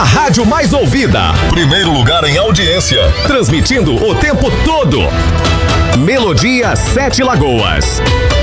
A rádio mais ouvida. Primeiro lugar em audiência. Transmitindo o tempo todo. Melodia 7 Lagoas.